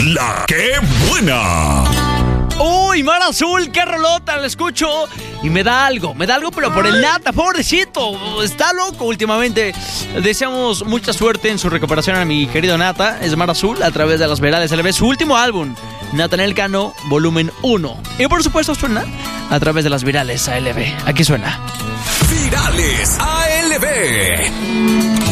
La que buena. Uy, Mar Azul, qué rolota, la escucho y me da algo, pero por el Nata, pobrecito, está loco últimamente. Deseamos mucha suerte en su recuperación a mi querido Nata. Es Mar Azul a través de Las Virales LB, su último álbum, Natanael Cano, volumen 1. Y por supuesto suena a través de Las Virales ALB. Aquí suena Virales ALB.